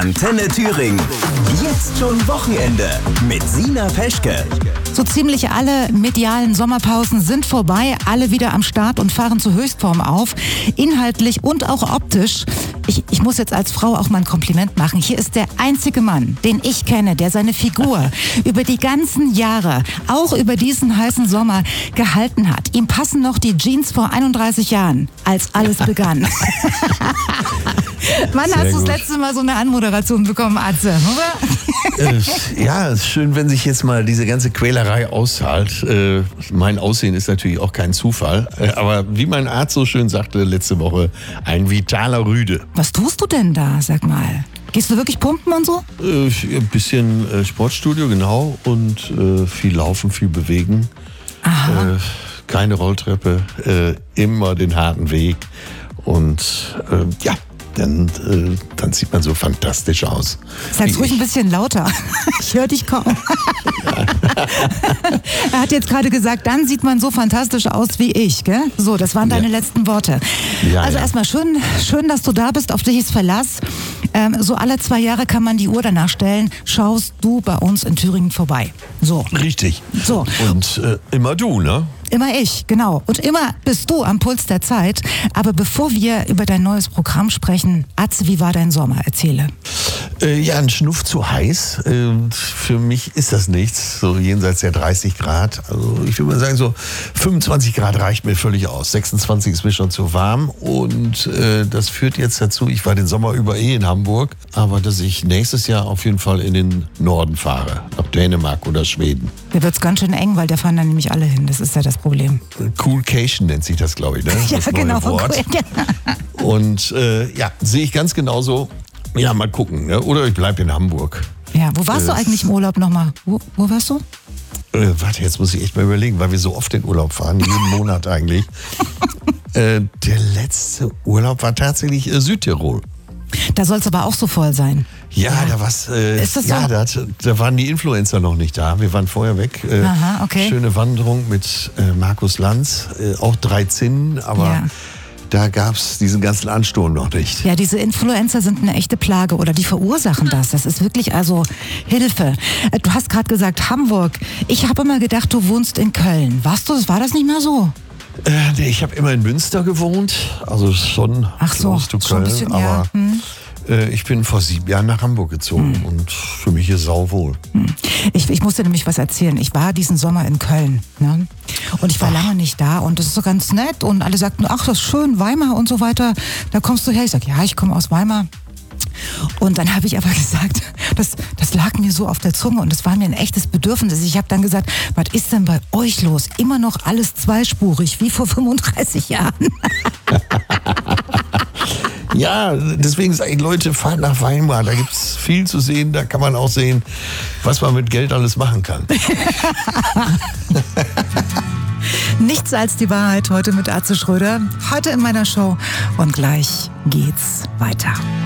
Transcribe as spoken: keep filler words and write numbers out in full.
Antenne Thüringen. Jetzt schon Wochenende mit Sina Peschke. So ziemlich alle medialen Sommerpausen sind vorbei, alle wieder am Start und fahren zur Höchstform auf, inhaltlich und auch optisch. Ich, ich muss jetzt als Frau auch mal ein Kompliment machen. Hier ist der einzige Mann, den ich kenne, der seine Figur über die ganzen Jahre, auch über diesen heißen Sommer, gehalten hat. Ihm passen noch die Jeans vor einunddreißig Jahren, als alles begann. Wann Sehr hast du das gut. letzte Mal so eine Anmoderation bekommen, Atze? Oder? Äh, ja, es ist schön, wenn sich jetzt mal diese ganze Quälerei auszahlt. Äh, mein Aussehen ist natürlich auch kein Zufall. Äh, aber wie mein Arzt so schön sagte letzte Woche, ein vitaler Rüde. Was tust du denn da, sag mal? Gehst du wirklich pumpen und so? Äh, ein bisschen äh, Sportstudio, genau. Und äh, viel laufen, viel bewegen. Aha. Äh, keine Rolltreppe, äh, immer den harten Weg. Und äh, ja, dann, äh, dann sieht man so fantastisch aus. Sag's Wie ruhig ich. ein bisschen lauter. Ich höre dich kaum. Er hat jetzt gerade gesagt, dann sieht man so fantastisch aus wie ich, gell? So, das waren deine Ja. letzten Worte. Ja, also ja. erstmal schön, schön, dass du da bist, auf dich ist Verlass. Ähm, so alle zwei Jahre kann man die Uhr danach stellen, schaust du bei uns in Thüringen vorbei. So. Richtig. So. Und äh, immer du, ne? Immer ich, genau. Und immer bist du am Puls der Zeit. Aber bevor wir über dein neues Programm sprechen, Atze, wie war dein Sommer? Erzähle. Äh, ja, ein Schnuff zu heiß. Äh, für mich ist das nichts, so jenseits der dreißig Grad. Also ich würde mal sagen, so fünfundzwanzig Grad reicht mir völlig aus. sechsundzwanzig ist mir schon zu warm. Und äh, das führt jetzt dazu, ich war den Sommer über eh in Hamburg, aber dass ich nächstes Jahr auf jeden Fall in den Norden fahre, nach Dänemark oder Schweden. Da wird's ganz schön eng, weil da fahren dann nämlich alle hin. Das ist ja das Problem. Coolcation nennt sich das, glaube ich, ne? Ja, Das neue genau. Wort. Und äh, ja, sehe ich ganz genauso. Ja, mal gucken. Ne? Oder ich bleibe in Hamburg. Ja, wo warst du Äh, eigentlich im Urlaub nochmal? Wo, wo warst du? Äh, warte, jetzt muss ich echt mal überlegen, weil wir so oft in Urlaub fahren, jeden Monat eigentlich. Äh, der letzte Urlaub war tatsächlich äh, Südtirol. Da soll es aber auch so voll sein. Ja, Ja. da war's, äh, Ist das ja, so? da, hat- da waren die Influencer noch nicht da. Wir waren vorher weg. Äh, Aha, okay. Schöne Wanderung mit äh, Markus Lanz, äh, auch drei Zinnen, aber Ja. da gab's diesen ganzen Ansturm noch nicht. Ja, diese Influencer sind eine echte Plage oder die verursachen das. Das ist wirklich also Hilfe. Äh, Du hast gerade gesagt Hamburg. Ich habe immer gedacht, du wohnst in Köln. Warst du, war das nicht mehr so? Äh, nee, ich habe immer in Münster gewohnt, also schon Ach so, close to schon ein Köln, bisschen, ja. aber Hm. äh, ich bin vor sieben Jahren nach Hamburg gezogen und für mich ist sauwohl. Ich, ich muss dir nämlich was erzählen. Ich war diesen Sommer in Köln. Ne? Und ich war lange nicht da und das ist so ganz nett. Und alle sagten, ach, das ist schön, Weimar und so weiter. Da kommst du her. Ich sag, ja, ich komme aus Weimar. Und dann habe ich aber gesagt, das, das lag mir so auf der Zunge und das war mir ein echtes Bedürfnis. Ich habe dann gesagt, was ist denn bei euch los? Immer noch alles zweispurig, wie vor fünfunddreißig Jahren. Ja, deswegen sage ich, Leute, fahrt nach Weimar, da gibt's viel zu sehen, da kann man auch sehen, was man mit Geld alles machen kann. Nichts als die Wahrheit heute mit Atze Schröder. Heute in meiner Show und gleich geht's weiter.